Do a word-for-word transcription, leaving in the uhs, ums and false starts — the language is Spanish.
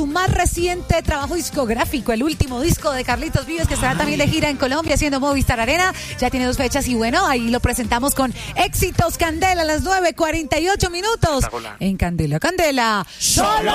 su más reciente trabajo discográfico, el último disco de Carlitos Vives, que estará también de gira en Colombia haciendo Movistar Arena. Ya tiene dos fechas y bueno, ahí lo presentamos con Éxitos Candela a las nueve cuarenta y ocho minutos en Candela Candela. Solo